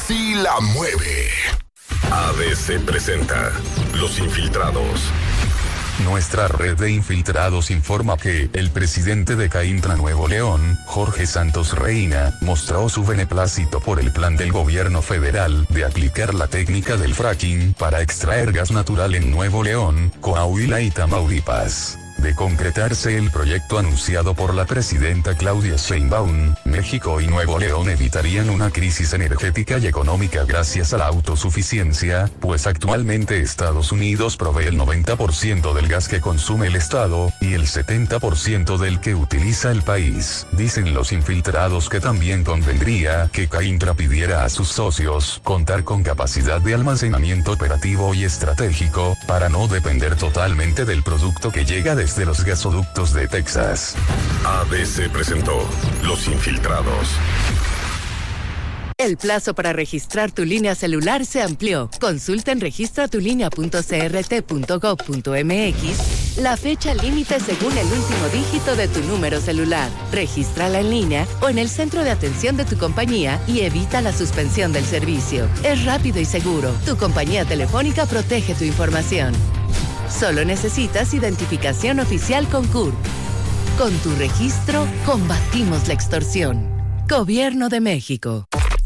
sí la mueve. ABC presenta Los Infiltrados. Nuestra red de infiltrados informa que el presidente de Caintra Nuevo León, Jorge Santos Reina, mostró su beneplácito por el plan del gobierno federal de aplicar la técnica del fracking para extraer gas natural en Nuevo León, Coahuila y Tamaulipas. De concretarse el proyecto anunciado por la presidenta Claudia Sheinbaum, México y Nuevo León evitarían una crisis energética y económica gracias a la autosuficiencia, pues actualmente Estados Unidos provee el 90% del gas que consume el estado, y el 70% del que utiliza el país. Dicen los infiltrados que también convendría que Caintra pidiera a sus socios contar con capacidad de almacenamiento operativo y estratégico, para no depender totalmente del producto que llega desde los gasoductos de Texas. ABC presentó Los Infiltrados. El plazo para registrar tu línea celular se amplió. Consulta en registratulínea.crt.gov.mx la fecha límite según el último dígito de tu número celular. Regístrala en línea o en el centro de atención de tu compañía y evita la suspensión del servicio. Es rápido y seguro. Tu compañía telefónica protege tu información. Solo necesitas identificación oficial con CURP. Con tu registro, combatimos la extorsión. Gobierno de México.